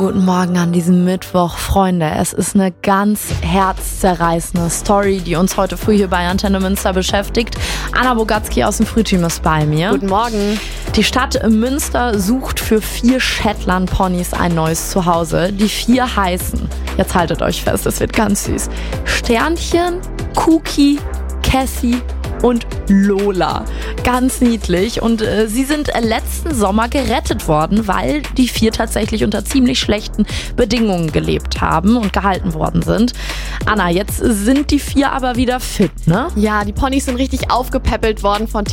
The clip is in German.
guten Morgen an diesem Mittwoch. Freunde, es ist eine ganz herzzerreißende Story, die uns heute früh hier bei Antenne Münster beschäftigt. Anna Bogatzki aus dem Frühteam ist bei mir. Guten Morgen. Die Stadt Münster sucht für 4 Shetland-Ponys ein neues Zuhause. Die 4 heißen, jetzt haltet euch fest, es wird ganz süß, Sternchen, Cookie, Cassie und Lola. Ganz niedlich. Und sie sind letzten Sommer gerettet worden, weil die 4 tatsächlich unter ziemlich schlechten Bedingungen gelebt haben und gehalten worden sind. Anna, jetzt sind die 4 aber wieder fit, ne? Ja, die Ponys sind richtig aufgepäppelt worden von